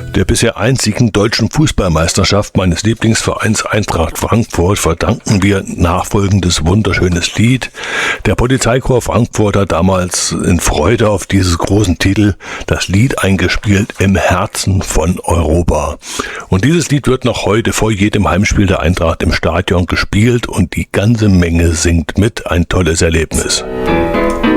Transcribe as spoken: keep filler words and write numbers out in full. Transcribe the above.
Der bisher einzigen deutschen Fußballmeisterschaft meines Lieblingsvereins Eintracht Frankfurt verdanken wir nachfolgendes wunderschönes Lied. Der Polizeichor Frankfurt hat damals in Freude auf dieses großen Titel das Lied eingespielt im Herzen von Europa. Und dieses Lied wird noch heute vor jedem Heimspiel der Eintracht im Stadion gespielt und die ganze Menge singt mit. Ein tolles Erlebnis.